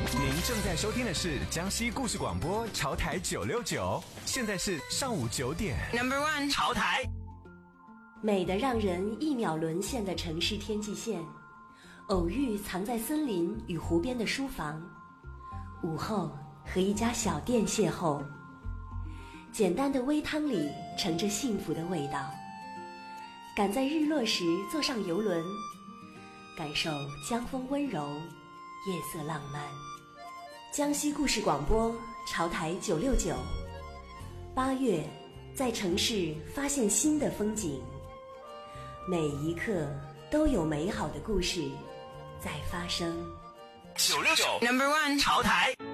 您正在收听的是江西故事广播潮台969，现在是上午9点。 Number one， 潮台。 美得让人一秒沦陷的城市天际线，偶遇藏在森林与湖边的书房，午后和一家小店邂逅，简单的微汤里盛着幸福的味道。赶在日落时坐上游轮，感受江风温柔，夜色浪漫。江西故事广播潮台969， 8月在城市发现新的风景，每一刻都有美好的故事在发生。 969 Number one， 潮台。